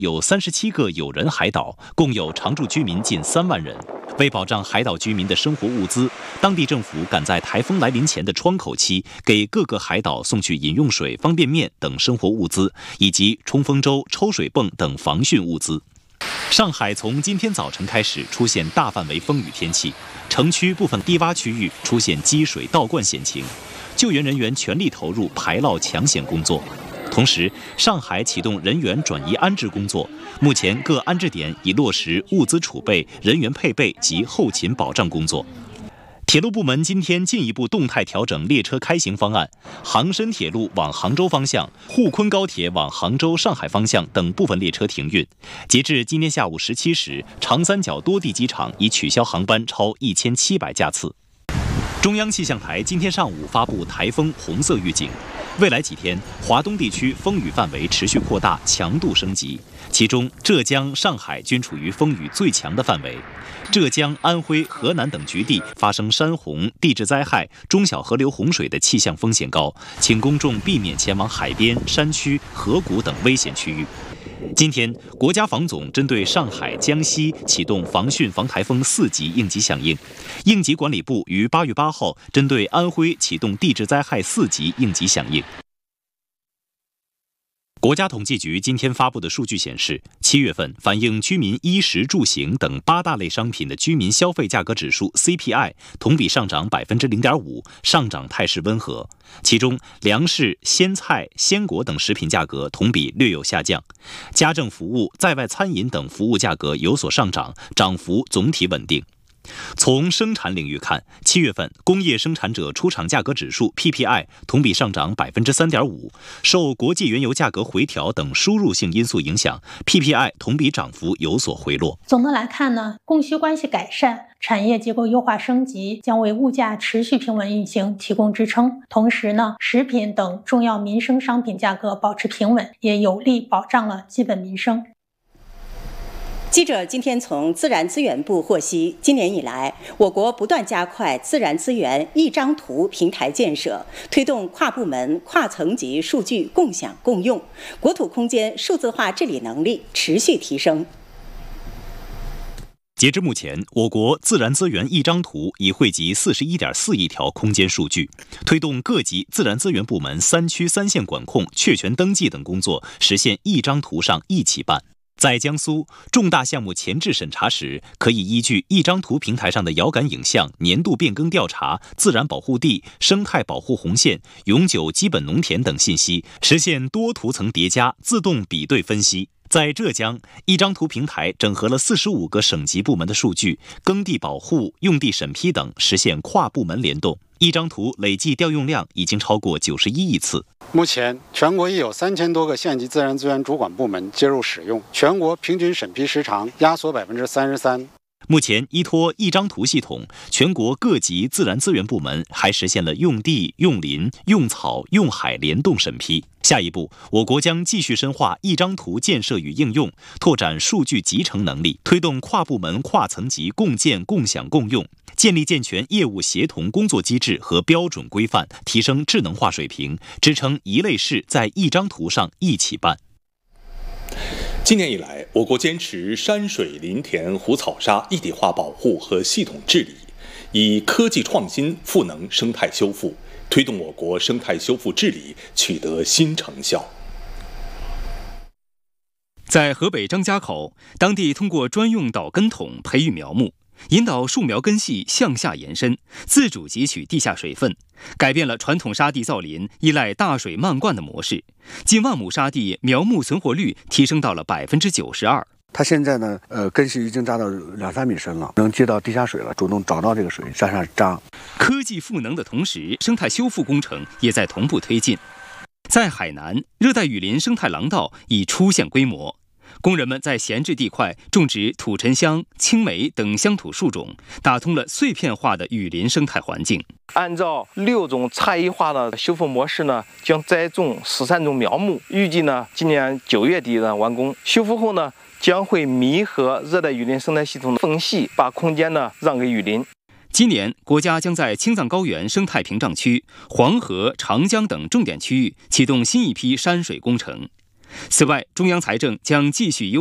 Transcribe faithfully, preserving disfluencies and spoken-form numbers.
有三十七个有人海岛，共有常住居民近三万人。为保障海岛居民的生活物资，当地政府赶在台风来临前的窗口期，给各个海岛送去饮用水、方便面等生活物资，以及冲锋舟、抽水泵等防汛物资。上海从今天早晨开始出现大范围风雨天气，城区部分低洼区域出现积水倒灌险情，救援人员全力投入排涝抢险工作。同时，上海启动人员转移安置工作，目前各安置点已落实物资储备、人员配备及后勤保障工作。铁路部门今天进一步动态调整列车开行方案，杭深铁路往杭州方向、沪昆高铁往杭州、上海方向等部分列车停运。截至今天下午十七时，长三角多地机场已取消航班超一千七百架次。中央气象台今天上午发布台风红色预警，未来几天，华东地区风雨范围持续扩大，强度升级，其中浙江、上海均处于风雨最强的范围。浙江、安徽、河南等局地发生山洪、地质灾害、中小河流洪水的气象风险高，请公众避免前往海边、山区、河谷等危险区域。今天，国家防总针对上海、江西启动防汛防台风四级应急响应，应急管理部于八月八号针对安徽启动地质灾害四级应急响应。国家统计局今天发布的数据显示，七月份反映居民衣食住行等八大类商品的居民消费价格指数 C P I 同比上涨 百分之零点五， 上涨态势温和。其中，粮食、鲜菜、鲜果等食品价格同比略有下降，家政服务、在外餐饮等服务价格有所上涨，涨幅总体稳定。从生产领域看，七月份工业生产者出厂价格指数 P P I 同比上涨 百分之三点五， 受国际原油价格回调等输入性因素影响 ，P P I 同比涨幅有所回落。 总的来看呢，供需关系改善、产业结构优化升级将为物价持续平稳运行提供支撑。同时呢，食品等重要民生商品价格保持平稳，也有力保障了基本民生。 记者今天从自然资源部获悉，今年以来，我国不断加快自然资源一张图平台建设，推动跨部门、跨层级数据共享共用，国土空间数字化治理能力持续提升。 截至目前，我国自然资源一张图已汇集 四十一点四亿条空间数据，推动各级自然资源部门三区三线管控、确权登记等工作实现一张图上一起办。在江苏，重大项目前置审查时，可以依据一张图平台上的遥感影像、年度变更调查、自然保护地、生态保护红线、永久基本农田等信息，实现多图层叠加、自动比对分析。在浙江，一张图平台整合了四十五个省级部门的数据，耕地保护、用地审批等，实现跨部门联动。一张图累计调用量已经超过九十一亿次。 目前，全国已有三千多个县级自然资源主管部门接入使用，全国平均审批时长压缩百分之三十三。 目前，依托一张图系统，全国各级自然资源部门还实现了用地、用林、用草、用海联动审批。下一步，我国将继续深化一张图建设与应用，拓展数据集成能力，推动跨部门、跨层级共建、共享、共用，建立健全业务协同工作机制和标准规范，提升智能化水平，支撑一类事在一张图上一起办。 今年以来，我国坚持山水林田湖草沙一体化保护和系统治理，以科技创新赋能生态修复，推动我国生态修复治理取得新成效。 在河北张家口，当地通过专用导根筒培育苗木，引导树苗根系向下延伸，自主汲取地下水分，改变了传统沙地造林依赖大水漫灌的模式。近万亩沙地苗木存活率提升到了百分之九十二。 它现在呢，呃，根系已经扎到两三米深了，能接到地下水了，主动找到这个水，向下扎。 科技赋能的同时，生态修复工程也在同步推进。在海南，热带雨林生态廊道已出现规模。工人们在闲置地块种植土沉香、青梅等乡土树种，打通了碎片化的雨林生态环境。 按照六种差异化的修复模式呢，将栽种十三种苗木，预计呢今年九月底呢完工。修复后呢，将会弥合热带雨林生态系统的缝隙，把空间呢让给雨林。 今年，国家将在青藏高原生态屏障区、黄河、长江等重点区域启动新一批山水工程。 此外，中央财政将继续优